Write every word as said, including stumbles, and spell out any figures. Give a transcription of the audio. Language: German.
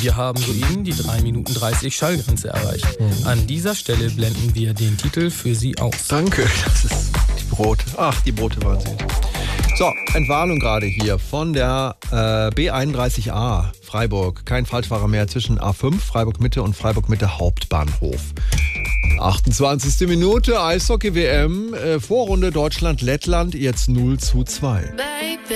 wir haben soeben die drei Minuten dreißig Schallgrenze erreicht. Mhm. An dieser Stelle blenden wir den Titel für Sie aus. Danke, das ist die Brote. Ach, die Brote waren sie. So, Entwarnung gerade hier von der äh, B einunddreißig A Freiburg. Kein Falschfahrer mehr zwischen A fünf, Freiburg Mitte und Freiburg Mitte Hauptbahnhof. achtundzwanzigste Minute, Eishockey-W M, äh, Vorrunde Deutschland-Lettland, jetzt null zu zwei.